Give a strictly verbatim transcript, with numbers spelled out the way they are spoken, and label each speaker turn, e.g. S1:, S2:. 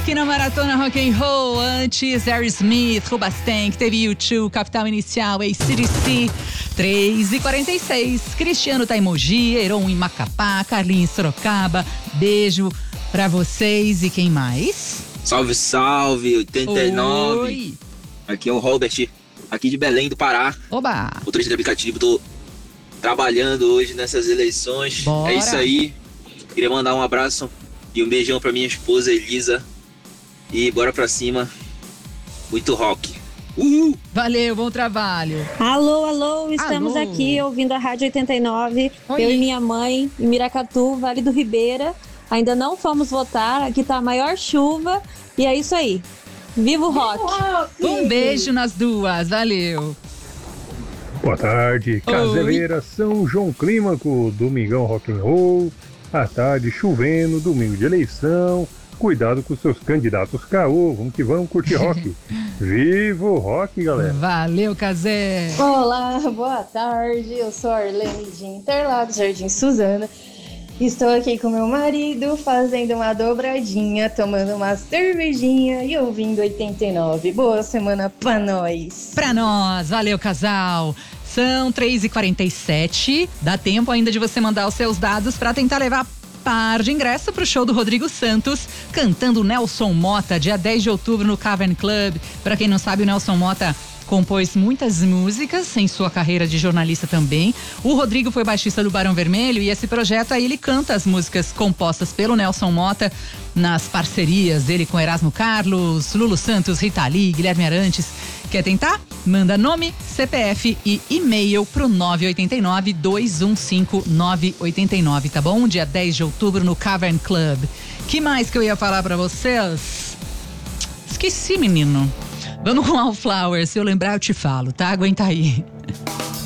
S1: aqui na Maratona Rock and Roll. Antes, Aerosmith, Rubastank, teve U dois, Capital Inicial, A C D C. três e quarenta e seis. Cristiano tá em Mogi, Heron em Macapá, Carlinhos em Sorocaba. Beijo pra vocês e quem mais?
S2: Salve, salve, oitenta e nove.
S1: Oi.
S2: Aqui é o Robert, aqui de Belém do Pará.
S1: Oba!
S2: Motorista de aplicativo, tô trabalhando hoje nessas eleições.
S1: Bora.
S2: É isso aí. Queria mandar um abraço e um beijão pra minha esposa Elisa. E bora pra cima. Muito rock. Uhul!
S1: Valeu, bom trabalho.
S3: Alô, alô, estamos
S1: Alô.
S3: aqui ouvindo a Rádio oitenta e nove.
S1: Oi.
S3: Eu e minha mãe, em Miracatu, Vale do Ribeira. Ainda não fomos votar, aqui tá a maior chuva. E é isso aí. Viva o rock!
S1: Um beijo nas duas, valeu.
S4: Boa tarde, Caseleira, São João Clímaco, Domingão Rock and Roll. À tarde, chovendo, domingo de eleição. Cuidado com os seus candidatos caô, vamos que vamos curtir rock. Viva o rock, galera!
S1: Valeu, Casé.
S5: Olá, boa tarde. Eu sou a Arlene de Interlagos, Jardim Suzana. Estou aqui com meu marido fazendo uma dobradinha, tomando uma cervejinha e ouvindo oitenta e nove. Boa semana pra nós.
S1: Pra nós, valeu, casal. São três e quarenta e sete. Dá tempo ainda de você mandar os seus dados pra tentar levar par de ingresso pro show do Rodrigo Santos, cantando Nelson Motta, dia dez de outubro no Cavern Club. Pra quem não sabe, o Nelson Motta compôs muitas músicas em sua carreira de jornalista também. O Rodrigo foi baixista do Barão Vermelho e esse projeto aí ele canta as músicas compostas pelo Nelson Motta nas parcerias dele com Erasmo Carlos, Lulu Santos, Rita Lee, Guilherme Arantes. Quer tentar? Manda nome, C P F e e-mail pro nove oito nove, dois um cinco, nove oito nove, tá bom? Dia dez de outubro no Cavern Club. Que mais que eu ia falar pra vocês? Esqueci, menino. Vamos com All Flowers, se eu lembrar eu te falo, tá? Aguenta aí.